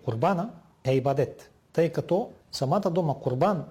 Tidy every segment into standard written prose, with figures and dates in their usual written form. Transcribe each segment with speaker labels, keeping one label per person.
Speaker 1: курбана е ибадет, тъй като самата дума курбан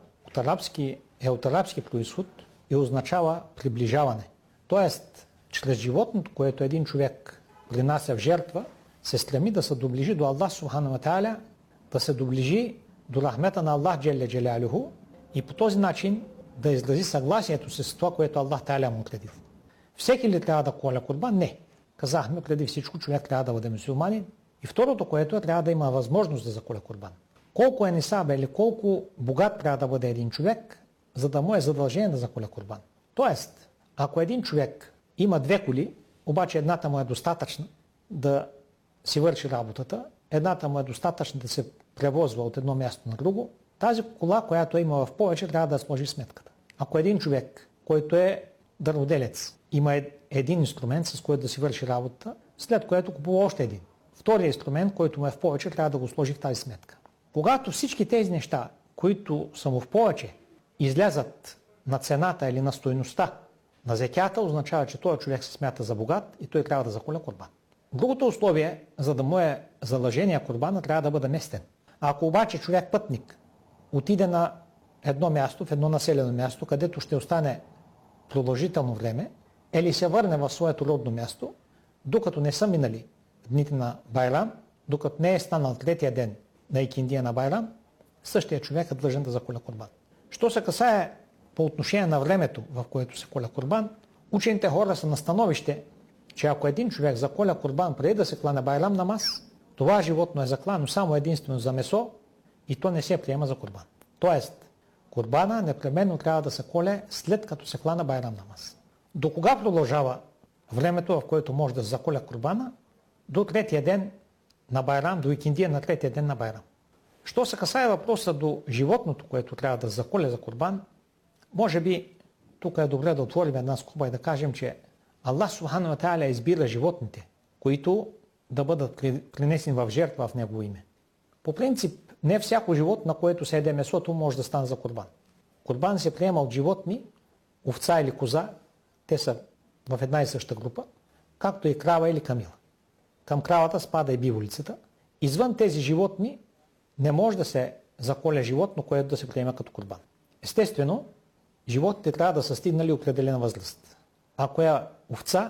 Speaker 1: от арабски произход и означава приближаване. Тоест, чрез животното, което един човек принася в жертва, се стреми да се доближи до Аллах Субхану ва Тааля, да се доближи до рахмета на Аллах Джелле Джелялюху и по този начин да изрази съгласието си с това, което Аллах Тааля му отредил. Всеки ли трябва да коля курбан? Не. Казахме, преди всичко човек трябва да бъде мюсюлманин. И второто, което трябва да има възможност да заколя курбан. Колко е нисаба или колко богат трябва да бъде един човек, за да му е задължение да заколя курбан. Тоест, ако един човек има две коли, обаче едната му е достатъчна да си върши работата, едната му е достатъчна да се превозва от едно място на друго, тази кола, която има в повече, трябва да сложи сметката. Ако един човек, който е дърводелец, има един инструмент, с който да си върши работата, след което купува още един. Втория инструмент, който му е в повече, трябва да го сложи в тази сметка. Когато всички тези неща, които са му в повече, излязат на цената или на стойността на зекята, означава, че този човек се смята за богат и той трябва да заколя курбан. Другото условие, за да му е задължение курбана, трябва да бъде местен. Ако обаче човек пътник отиде на едно място, в едно населено място, където ще остане продължително време, или се върне в своето родно място, докато не са минали дните на Байрам, докато не е станал третия ден на Икиндия на Байрам, същия човек е длъжен да заколя курбан. Що се касае по отношение на времето, в което се коля курбан, учените хора са на становище, че ако един човек заколя курбан преди да се клане Байрам намаз, това животно е заклано само единствено за месо и то не се приема за курбан. Тоест, курбана непременно трябва да се коле след като се клане Байрам намаз. До кога продължава времето, в което може да се заколя курбана? До третия ден на Байрам, до Икиндия на третия ден на Байрам. Що се касае въпроса до животното, което трябва да заколя за курбан, може би тук е добре да отворим една скоба и да кажем, че Аллах Субхану ва Тааля избира животните, които да бъдат принесени в жертва в Негово име. По принцип, не всяко животно, на което се еде месото, може да стане за курбан. Курбан се приема от животни, овца или коза, те са в една и съща група, както и крава или камила. Към кравата спада и биволицата. Извън тези животни не може да се заколя животно, което да се приема като курбан. Естествено, животните трябва да са стигнали определена възраст. Ако е овца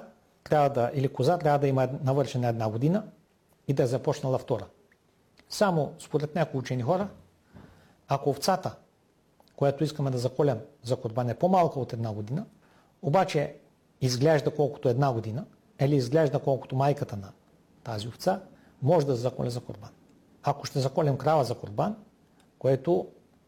Speaker 1: или коза, трябва да има навършена една година и да е започнала втора. Само според някои учени хора, ако овцата, която искаме да заколям за курбан, е по-малка от една година, обаче изглежда колкото една година, или изглежда колкото майката на тази овца, може да се заколя за курбан. Ако ще заколем крава за курбан, което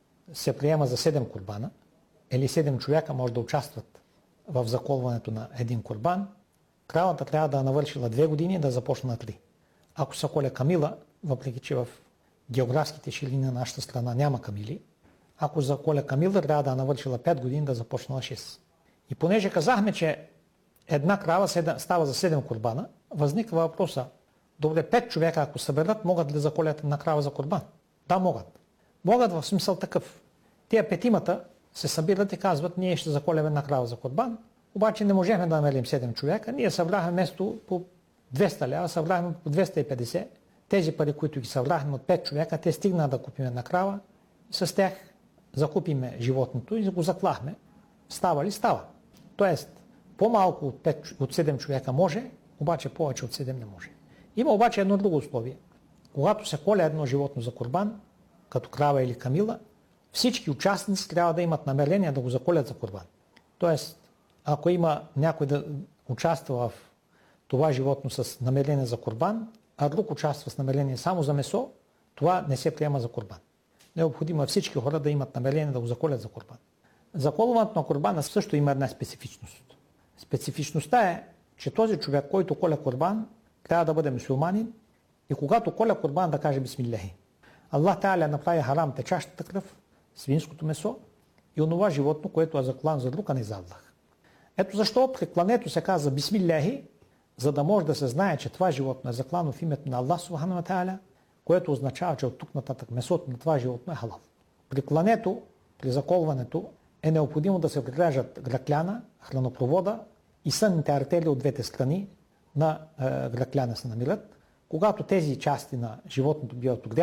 Speaker 1: се приема за 7 курбана, или 7 човека може да участват в заколването на един курбан, кравата трябва да навършила 2 години и да започне на 3. Ако се коля камила, въпреки че в географските ширини на нашата страна няма камили, ако заколя камила, трябва да навършила 5 години да започнала 6. И понеже казахме, че една крава става за 7 курбана, възниква въпроса: добре, 5 човека, ако съберат, могат ли да заколят една крава за курбан? Да, могат. Могат в смисъл такъв. Тия петимата се събират и казват: ние ще заколем една крава за курбан, обаче не можем да намерим 7 човека, ние събрахме вместо по 200 лева, събрахме по 250. Тези пари, които ги събрахме от 5 човека, те стигнаха да купим една крава, с тях закупиме животното и го заклахме. Става ли? Става. Тоест, по-малко от 7 човека може, обаче повече от 7 не може. Има обаче едно друго условие. Когато се коля едно животно за курбан, като крава или камила, всички участници трябва да имат намерение да го заколят за курбан. Тоест, ако има някой да участва в това животно с намерение за курбан, а друг участва с намерение само за месо, това не се приема за курбан. Необходимо е всички хора да имат намерение да го заколят за курбан. Заколването на курбана също има една специфичност. Специфичността е, че този човек, който коля курбан, трябва да бъде мюсюлманин и когато коля курбан да каже бисмилляхи. Аллах Тааля направи харам течащата кръв, свинското месо и онова животно, което е заклан за друг, а не за Аллах. Ето защо при клането се казва бисмилляхи, за да може да се знае, че това животно е заклано в името на Аллах Субхану ва Тааля, което означава, че от тук нататък месото на това животно е халал. При клането, при заколването е необходимо да се прилежат гръкляна, хранопровода и сънните артерии от двете страни на гръкляна се намират. Когато тези части на животното биват